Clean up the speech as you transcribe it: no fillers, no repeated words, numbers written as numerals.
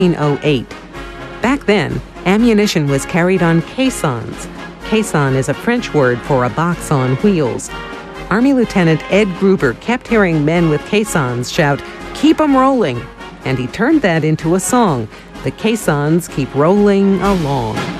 1908. Back then, ammunition was carried on caissons. Caisson is a French word for a box on wheels. Army Lieutenant Ed Gruber kept hearing men with caissons shout, "Keep 'em rolling," and he turned that into a song, "The Caissons Keep Rolling Along."